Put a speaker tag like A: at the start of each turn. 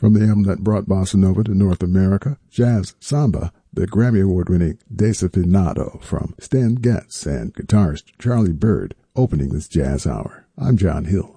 A: From the album that brought bossa nova to North America, Jazz Samba, the Grammy Award-winning Desafinado from Stan Getz and guitarist Charlie Byrd, opening this Jazz Hour. I'm John Hill.